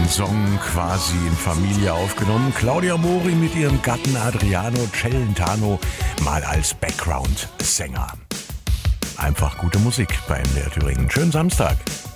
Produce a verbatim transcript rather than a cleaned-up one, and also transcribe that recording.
den Song quasi in Familie aufgenommen. Claudia Mori mit ihrem Gatten Adriano Celentano mal als Background-Sänger. Einfach gute Musik bei M D R Thüringen. Schönen Samstag.